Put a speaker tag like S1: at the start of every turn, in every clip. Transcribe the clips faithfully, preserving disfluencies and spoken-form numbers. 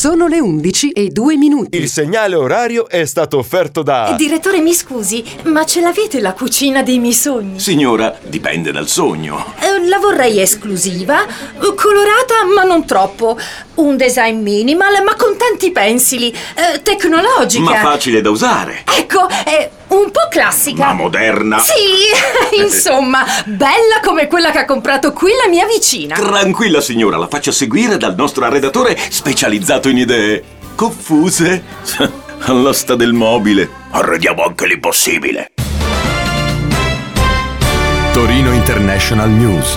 S1: Sono le undici e due minuti.
S2: Il segnale orario è stato offerto da...
S3: Direttore, mi scusi, ma ce l'avete la cucina dei miei sogni?
S4: Signora, dipende dal sogno.
S3: Eh, la vorrei esclusiva, colorata ma non troppo. Un design minimal ma con tanti pensili. Eh, tecnologica.
S4: Ma facile da usare.
S3: Ecco, è un po' classica.
S4: Ma moderna.
S3: Sì, insomma, bella come quella che ha comprato qui la mia vicina.
S4: Tranquilla signora, la faccio seguire dal nostro arredatore specializzato in idee confuse. All'asta del mobile. Arrediamo anche l'impossibile.
S5: Torino International News.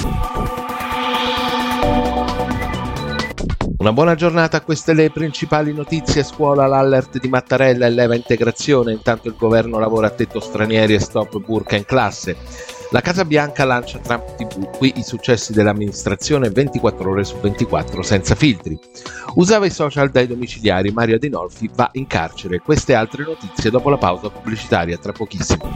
S6: Una buona giornata, queste le principali notizie. Scuola, l'allert di Mattarella e leva integrazione, intanto il governo lavora a tetto stranieri e stop burka in classe. La Casa Bianca lancia Trump tivù, qui i successi dell'amministrazione ventiquattro ore su ventiquattro senza filtri. Usava i social dai domiciliari, Mario Adinolfi va in carcere. Queste e altre notizie dopo la pausa pubblicitaria, tra pochissimo.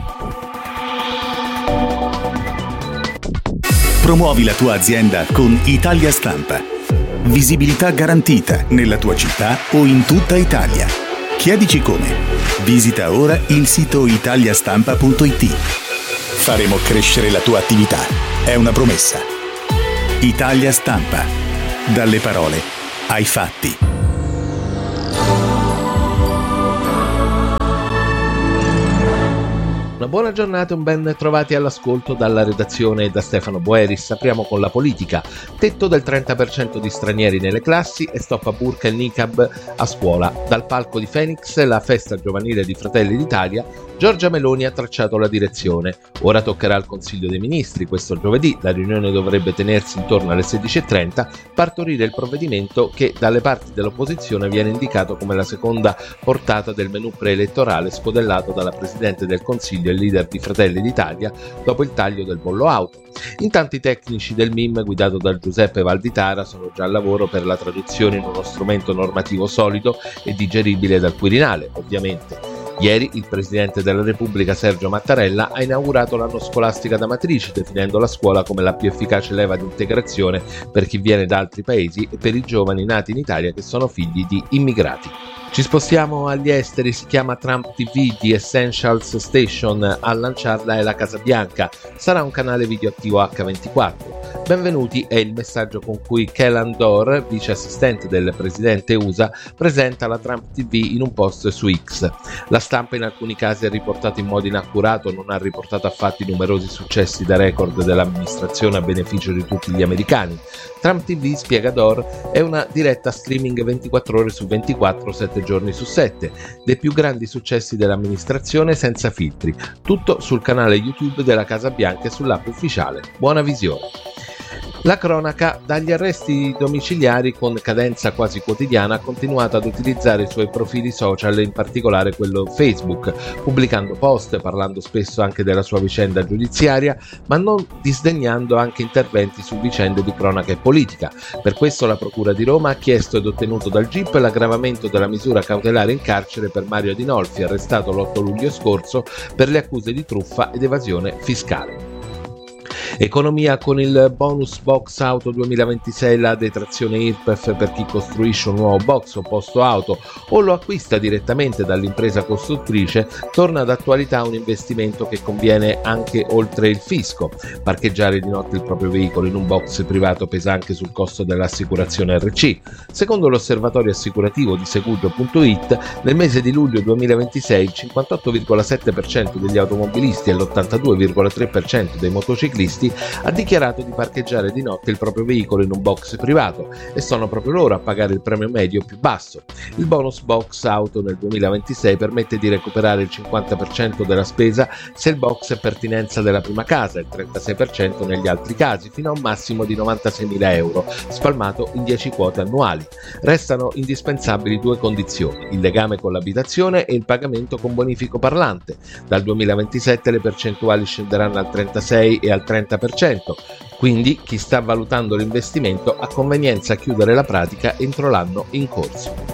S5: Promuovi la tua azienda con Italia Stampa. Visibilità garantita nella tua città o in tutta Italia. Chiedici come. Visita ora il sito italiastampa punto it. Faremo crescere la tua attività. È una promessa. Italia Stampa. Dalle parole ai fatti.
S6: Una buona giornata e un ben trovati all'ascolto dalla redazione e da Stefano Boeris. Apriamo con la politica. Tetto del trenta per cento di stranieri nelle classi e stop a burka e niqab a scuola. Dal palco di Phoenix, la festa giovanile di Fratelli d'Italia, Giorgia Meloni ha tracciato la direzione. Ora toccherà al Consiglio dei Ministri. Questo giovedì la riunione dovrebbe tenersi intorno alle sedici e trenta, partorire il provvedimento che dalle parti dell'opposizione viene indicato come la seconda portata del menù preelettorale scodellato dalla Presidente del Consiglio e leader di Fratelli d'Italia dopo il taglio del bollo auto. Intanto i tecnici del M I M guidato da Giuseppe Valditara sono già al lavoro per la traduzione in uno strumento normativo solido e digeribile dal Quirinale, ovviamente. Ieri il Presidente della Repubblica Sergio Mattarella ha inaugurato l'anno scolastico da matrice, definendo la scuola come la più efficace leva di integrazione per chi viene da altri paesi e per i giovani nati in Italia che sono figli di immigrati. Ci spostiamo agli esteri, si chiama Trump tivù, The Essentials Station, a lanciarla è la Casa Bianca, sarà un canale video attivo acca ventiquattro. Benvenuti è il messaggio con cui Kellan Dorr, vice assistente del presidente U S A, presenta la Trump tivù in un post su X. La stampa in alcuni casi ha riportato in modo inaccurato, non ha riportato affatto i numerosi successi da record dell'amministrazione a beneficio di tutti gli americani. Trump tivù, spiega Dorr, è una diretta streaming ventiquattro ore su ventiquattro, sette giorni su sette, dei più grandi successi dell'amministrazione senza filtri, tutto sul canale YouTube della Casa Bianca e sull'app ufficiale. Buona visione. La cronaca, dagli arresti domiciliari con cadenza quasi quotidiana, ha continuato ad utilizzare i suoi profili social, in particolare quello Facebook, pubblicando post, parlando spesso anche della sua vicenda giudiziaria, ma non disdegnando anche interventi su vicende di cronaca e politica. Per questo la Procura di Roma ha chiesto ed ottenuto dal G I P l'aggravamento della misura cautelare in carcere per Mario Adinolfi, arrestato l'otto luglio scorso per le accuse di truffa ed evasione fiscale. Economia, con il bonus box auto duemilaventisei, la detrazione I R P E F per chi costruisce un nuovo box o posto auto o lo acquista direttamente dall'impresa costruttrice, torna d'attualità un investimento che conviene anche oltre il fisco. Parcheggiare di notte il proprio veicolo in un box privato pesa anche sul costo dell'assicurazione R C. Secondo l'osservatorio assicurativo di Segugio punto it, nel mese di luglio duemilaventisei il cinquantotto virgola sette per cento degli automobilisti e l'ottantadue virgola tre per cento dei motociclisti ha dichiarato di parcheggiare di notte il proprio veicolo in un box privato e sono proprio loro a pagare il premio medio più basso. Il bonus box auto nel duemilaventisei permette di recuperare il cinquanta per cento della spesa se il box è pertinenza della prima casa e il trentasei per cento negli altri casi, fino a un massimo di novantaseimila euro, spalmato in dieci quote annuali. Restano indispensabili due condizioni: il legame con l'abitazione e il pagamento con bonifico parlante. Dal duemilaventisette le percentuali scenderanno al trentasei e al trenta per cento, quindi chi sta valutando l'investimento ha convenienza a chiudere la pratica entro l'anno in corso.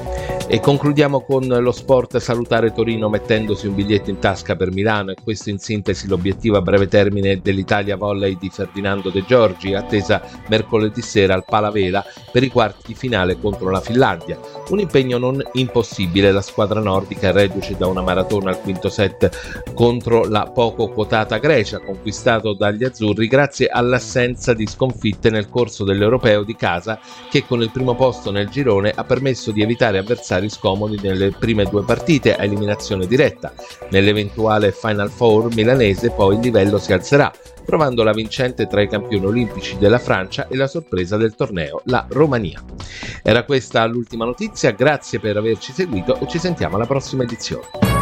S6: E concludiamo con lo sport. Salutare Torino mettendosi un biglietto in tasca per Milano, e questo in sintesi l'obiettivo a breve termine dell'Italia Volley di Ferdinando De Giorgi, attesa mercoledì sera al Palavela per i quarti di finale contro la Finlandia. Un impegno non impossibile, la squadra nordica è reduce da una maratona al quinto set contro la poco quotata Grecia, conquistato dagli azzurri grazie all'assenza di sconfitte nel corso dell'Europeo di casa, che con il primo posto nel girone ha permesso di evitare avversari scomodi nelle prime due partite a eliminazione diretta. Nell'eventuale Final Four milanese poi il livello si alzerà, trovando la vincente tra i campioni olimpici della Francia e la sorpresa del torneo, la Romania. Era questa l'ultima notizia, grazie per averci seguito e ci sentiamo alla prossima edizione.